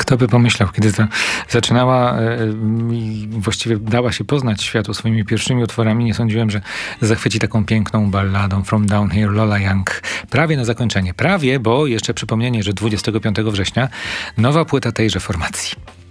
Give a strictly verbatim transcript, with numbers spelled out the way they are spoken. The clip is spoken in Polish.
Kto by pomyślał, kiedy to zaczynała i właściwie dała się poznać światu swoimi pierwszymi utworami, nie sądziłem, że zachwyci taką piękną balladą From Down Here, Lola Young. Prawie na zakończenie. Prawie, bo jeszcze przypomnienie, że dwudziestego piątego września nowa płyta tejże formacji.